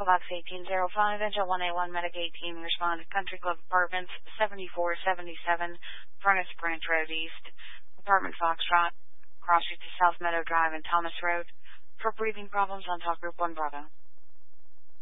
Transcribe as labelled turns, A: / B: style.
A: Box 1805, Engine 1A1, Medic 18, respond to Country Club Apartments, 7477, Furnace Branch Road East, Apartment Foxtrot, cross street to South Meadow Drive and Thomas Road. For breathing problems on Talk Group 1 Bravo.